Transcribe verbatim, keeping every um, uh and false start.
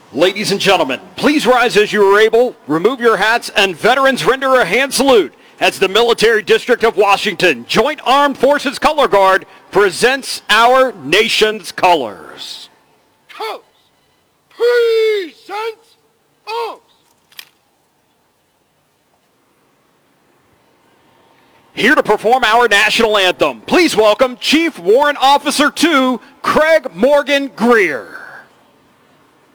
Ladies and gentlemen, please rise as you are able, remove your hats, and veterans render a hand salute as the Military District of Washington Joint Armed Forces Color Guard presents our nation's colors. Coast, presents arms. Here to perform our national anthem, please welcome Chief Warrant Officer two, Craig Morgan Greer.